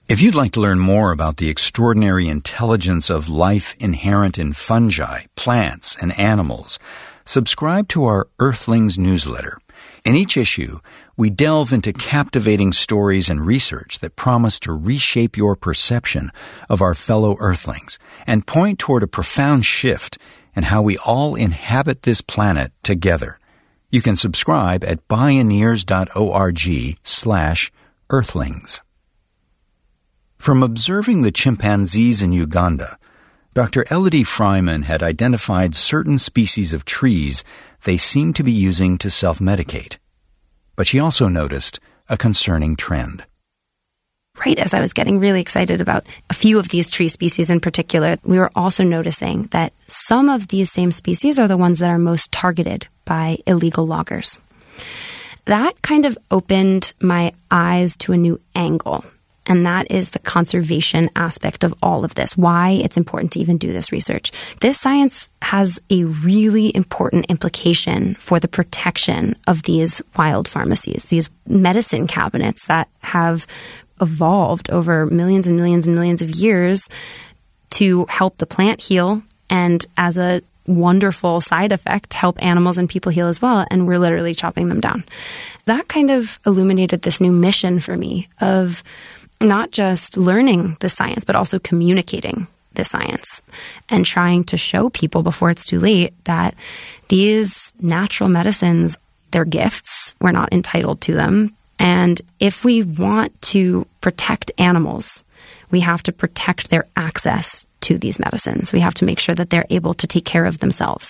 If you'd like to learn more about the extraordinary intelligence of life inherent in fungi, plants, and animals, subscribe to our Earthlings newsletter. In each issue, we delve into captivating stories and research that promise to reshape your perception of our fellow Earthlings and point toward a profound shift in how we all inhabit this planet together. You can subscribe at pioneers.org/Earthlings. From observing the chimpanzees in Uganda, Dr. Elodie Freiman had identified certain species of trees they seemed to be using to self-medicate. But she also noticed a concerning trend. Right as I was getting really excited about a few of these tree species in particular, we were also noticing that some of these same species are the ones that are most targeted by illegal loggers. That kind of opened my eyes to a new angle. And that is the conservation aspect of all of this, why it's important to even do this research. This science has a really important implication for the protection of these wild pharmacies, these medicine cabinets that have evolved over millions and millions and millions of years to help the plant heal and, as a wonderful side effect, help animals and people heal as well. And we're literally chopping them down. That kind of illuminated this new mission for me of not just learning the science, but also communicating the science and trying to show people before it's too late that these natural medicines, they're gifts. We're not entitled to them. And if we want to protect animals, we have to protect their access to these medicines. We have to make sure that they're able to take care of themselves.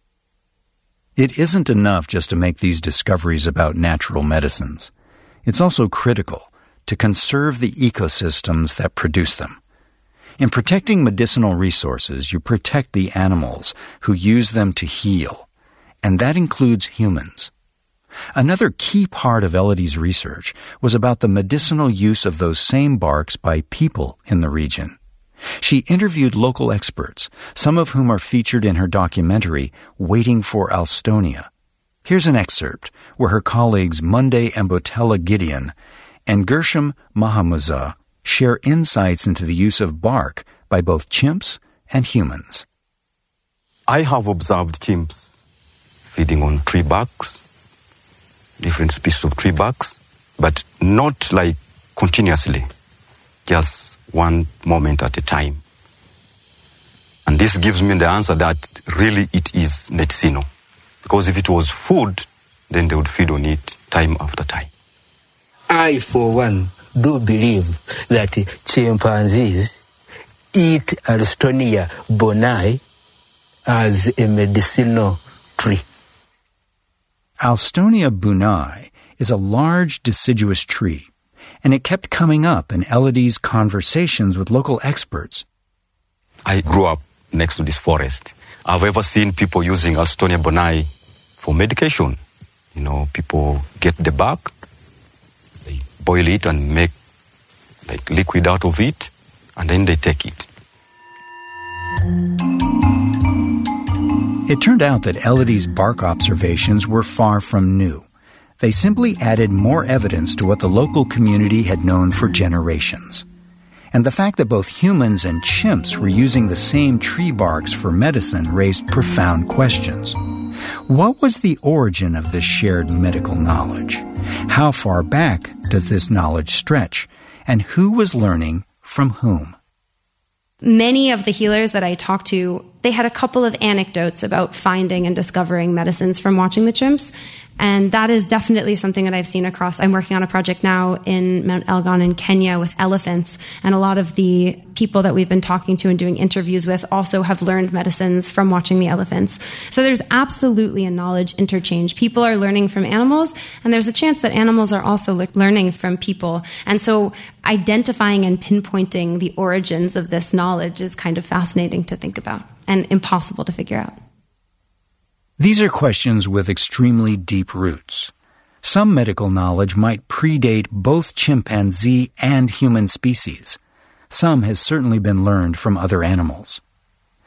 It isn't enough just to make these discoveries about natural medicines. It's also critical to conserve the ecosystems that produce them. In protecting medicinal resources, you protect the animals who use them to heal, and that includes humans. Another key part of Elodie's research was about the medicinal use of those same barks by people in the region. She interviewed local experts, some of whom are featured in her documentary, Waiting for Alstonia. Here's an excerpt where her colleagues Monday Mbotella Gideon and Gershom Mahamudza share insights into the use of bark by both chimps and humans. I have observed chimps feeding on tree barks, different species of tree barks, but not like continuously, just one moment at a time. And this gives me the answer that really it is medicinal. Because if it was food, then they would feed on it time after time. I, for one, do believe that chimpanzees eat Alstonia bonai as a medicinal tree. Alstonia bonai is a large deciduous tree, and it kept coming up in Elodie's conversations with local experts. I grew up next to this forest. I've ever seen people using Alstonia bonai for medication. You know, people get the bark, they boil it and make like liquid out of it, and then they take it. It turned out that Elodie's bark observations were far from new. They simply added more evidence to what the local community had known for generations. And the fact that both humans and chimps were using the same tree barks for medicine raised profound questions. What was the origin of this shared medical knowledge? How far back does this knowledge stretch? And who was learning from whom? Many of the healers that I talked to, they had a couple of anecdotes about finding and discovering medicines from watching the chimps. And that is definitely something that I've seen across. I'm working on a project now in Mount Elgon in Kenya with elephants. And a lot of the people that we've been talking to and doing interviews with also have learned medicines from watching the elephants. So there's absolutely a knowledge interchange. People are learning from animals, and there's a chance that animals are also learning from people. And so identifying and pinpointing the origins of this knowledge is kind of fascinating to think about and impossible to figure out. These are questions with extremely deep roots. Some medical knowledge might predate both chimpanzee and human species. Some has certainly been learned from other animals.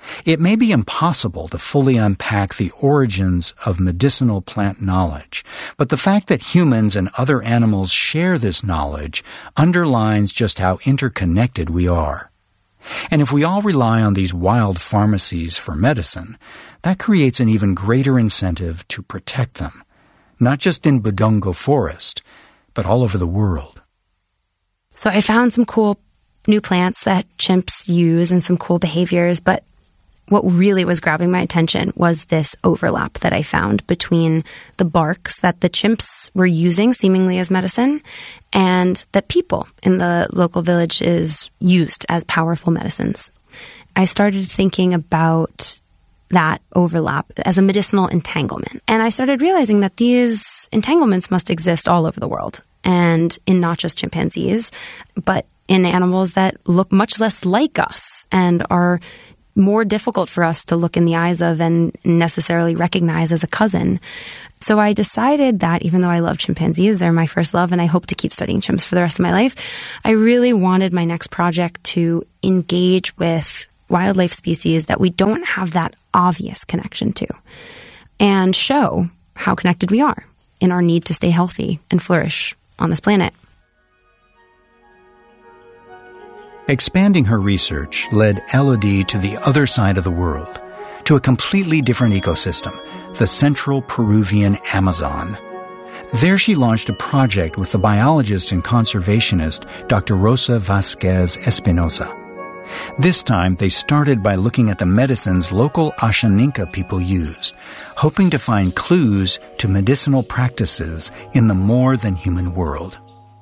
It may be impossible to fully unpack the origins of medicinal plant knowledge, but the fact that humans and other animals share this knowledge underlines just how interconnected we are. And if we all rely on these wild pharmacies for medicine, that creates an even greater incentive to protect them, not just in Budongo Forest, but all over the world. So I found some cool new plants that chimps use and some cool behaviors, but what really was grabbing my attention was this overlap that I found between the barks that the chimps were using seemingly as medicine and that people in the local villages used as powerful medicines. I started thinking about that overlap as a medicinal entanglement. And I started realizing that these entanglements must exist all over the world, and in not just chimpanzees, but in animals that look much less like us and are more difficult for us to look in the eyes of and necessarily recognize as a cousin. So I decided that even though I love chimpanzees, they're my first love, and I hope to keep studying chimps for the rest of my life, I really wanted my next project to engage with wildlife species that we don't have that obvious connection to, and show how connected we are in our need to stay healthy and flourish on this planet. Expanding her research led Elodie to the other side of the world, to a completely different ecosystem, the central Peruvian Amazon. There she launched a project with the biologist and conservationist Dr. Rosa Vasquez Espinosa. This time, they started by looking at the medicines local Ashaninka people used, hoping to find clues to medicinal practices in the more-than-human world.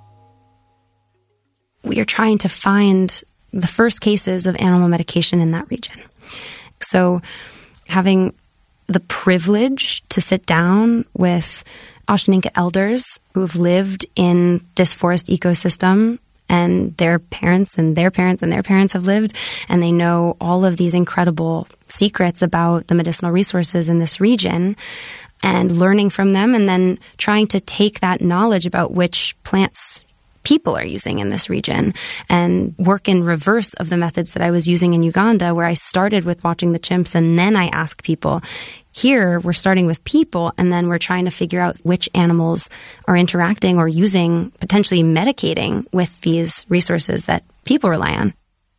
We are trying to find the first cases of animal medication in that region. So having the privilege to sit down with Ashaninka elders who have lived in this forest ecosystem, and their parents and their parents and their parents have lived, and they know all of these incredible secrets about the medicinal resources in this region, and learning from them, and then trying to take that knowledge about which plants people are using in this region and work in reverse of the methods that I was using in Uganda, where I started with watching the chimps and then I asked people. Here, we're starting with people, and then we're trying to figure out which animals are interacting or using, potentially medicating with these resources that people rely on.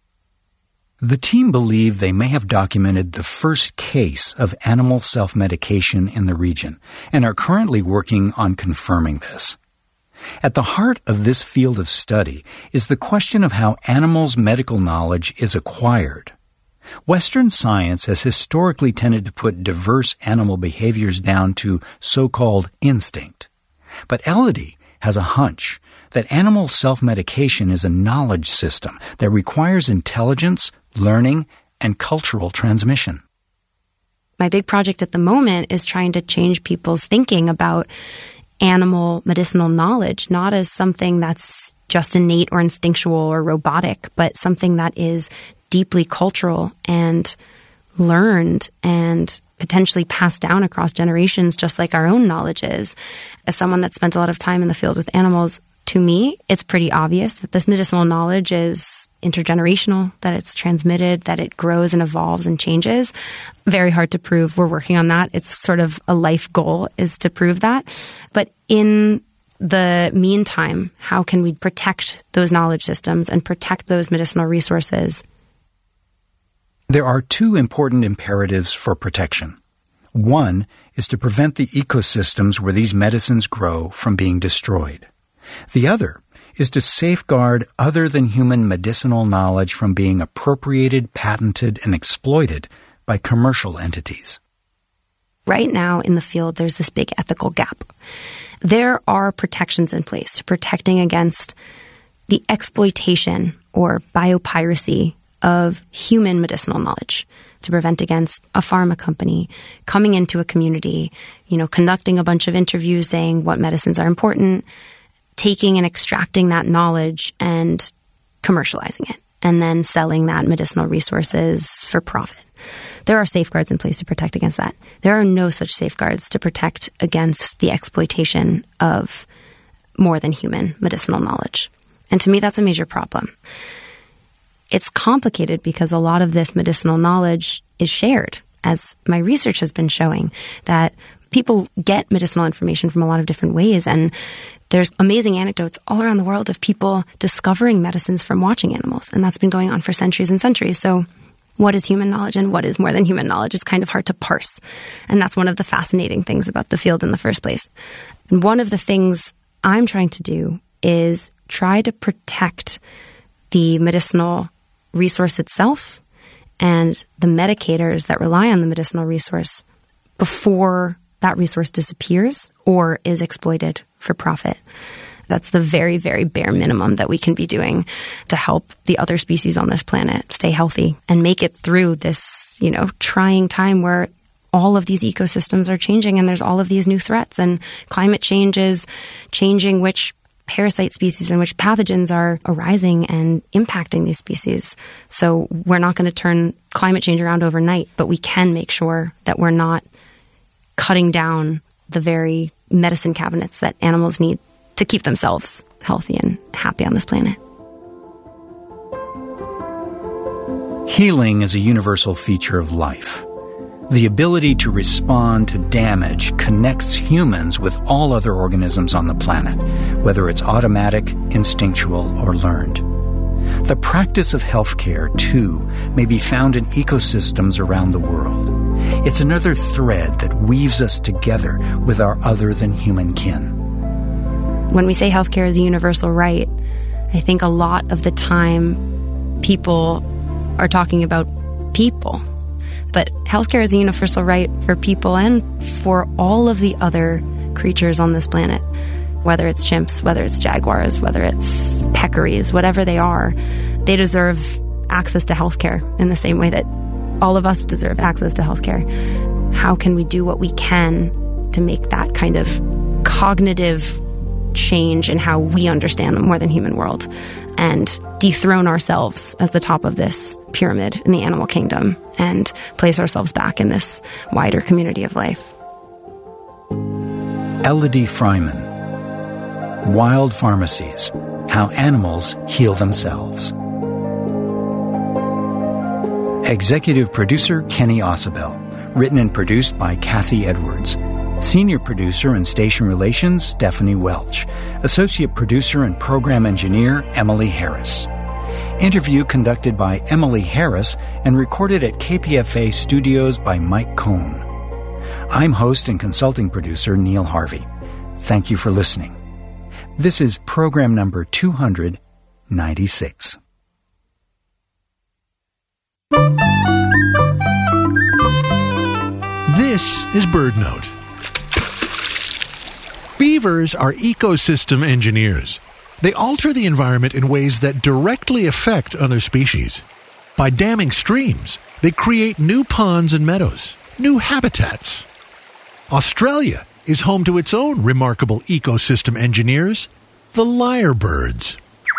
The team believe they may have documented the first case of animal self-medication in the region and are currently working on confirming this. At the heart of this field of study is the question of how animals' medical knowledge is acquired. Western science has historically tended to put diverse animal behaviors down to so-called instinct. But Elodie has a hunch that animal self-medication is a knowledge system that requires intelligence, learning, and cultural transmission. My big project at the moment is trying to change people's thinking about animal medicinal knowledge, not as something that's just innate or instinctual or robotic, but something that is deeply cultural and learned and potentially passed down across generations, just like our own knowledge is. As someone that spent a lot of time in the field with animals, to me, it's pretty obvious that this medicinal knowledge is intergenerational, that it's transmitted, that it grows and evolves and changes. Very hard to prove. We're working on that. It's sort of a life goal is to prove that. But in the meantime, how can we protect those knowledge systems and protect those medicinal resources? There are two important imperatives for protection. One is to prevent the ecosystems where these medicines grow from being destroyed. The other is to safeguard other than human medicinal knowledge from being appropriated, patented, and exploited by commercial entities. Right now in the field, there's this big ethical gap. There are protections in place to protecting against the exploitation or biopiracy of human medicinal knowledge, to prevent against a pharma company coming into a community, conducting a bunch of interviews saying what medicines are important, taking and extracting that knowledge and commercializing it, and then selling that medicinal resources for profit. There are safeguards in place to protect against that. There are no such safeguards to protect against the exploitation of more than human medicinal knowledge. And to me, that's a major problem. it's complicated because a lot of this medicinal knowledge is shared, as my research has been showing, that people get medicinal information from a lot of different ways. And there's amazing anecdotes all around the world of people discovering medicines from watching animals. And that's been going on for centuries and centuries. So what is human knowledge and what is more than human knowledge is kind of hard to parse. And that's one of the fascinating things about the field in the first place. And one of the things I'm trying to do is try to protect the medicinal resource itself and the medicators that rely on the medicinal resource before that resource disappears or is exploited for profit. That's the very, very bare minimum that we can be doing to help the other species on this planet stay healthy and make it through this, trying time where all of these ecosystems are changing and there's all of these new threats, and climate change is changing which parasite species and which pathogens are arising and impacting these species. So we're not going to turn climate change around overnight, but we can make sure that we're not cutting down the very medicine cabinets that animals need to keep themselves healthy and happy on this planet. Healing is a universal feature of life. The ability to respond to damage connects humans with all other organisms on the planet, whether it's automatic, instinctual, or learned. The practice of healthcare, too, may be found in ecosystems around the world. It's another thread that weaves us together with our other-than-human kin. When we say healthcare is a universal right, I think a lot of the time people are talking about people. But healthcare is a universal right for people and for all of the other creatures on this planet, whether it's chimps, whether it's jaguars, whether it's peccaries, whatever they are. They deserve access to healthcare in the same way that all of us deserve access to healthcare. How can we do what we can to make that kind of cognitive change in how we understand the more than human world and dethrone ourselves as the top of this pyramid in the animal kingdom and place ourselves back in this wider community of life? Elodie Fryman, Wild Pharmacies, How Animals Heal Themselves. Executive Producer Kenny Ausubel. Written and produced by Kathy Edwards. Senior Producer and Station Relations, Stephanie Welch. Associate Producer and Program Engineer, Emily Harris. Interview conducted by Emily Harris and recorded at KPFA Studios by Mike Cohn. I'm host and consulting producer Neil Harvey. Thank you for listening. This is program number 296. This is BirdNote. Beavers are ecosystem engineers. They alter the environment in ways that directly affect other species. By damming streams, they create new ponds and meadows, new habitats. Australia is home to its own remarkable ecosystem engineers, the lyrebirds.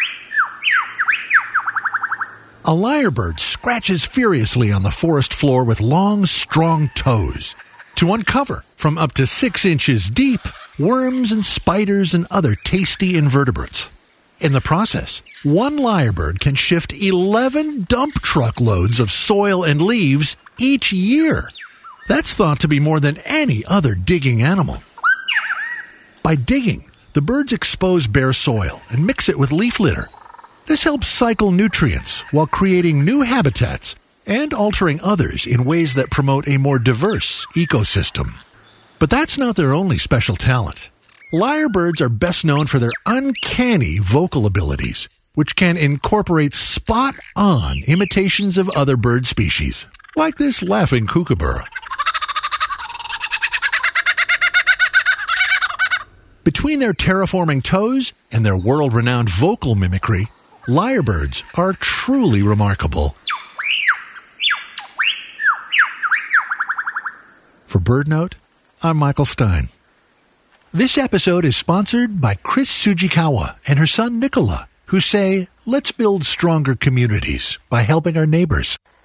A lyrebird scratches furiously on the forest floor with long, strong toes to uncover, from up to 6 inches deep, worms and spiders and other tasty invertebrates. In the process, one lyrebird can shift 11 dump truck loads of soil and leaves each year. That's thought to be more than any other digging animal. By digging, the birds expose bare soil and mix it with leaf litter. This helps cycle nutrients while creating new habitats and altering others in ways that promote a more diverse ecosystem. But that's not their only special talent. Lyrebirds are best known for their uncanny vocal abilities, which can incorporate spot-on imitations of other bird species, like this laughing kookaburra. Between their terraforming toes and their world-renowned vocal mimicry, lyrebirds are truly remarkable. For BirdNote, I'm Michael Stein. This episode is sponsored by Chris Tsujikawa and her son Nicola, who say, let's build stronger communities by helping our neighbors.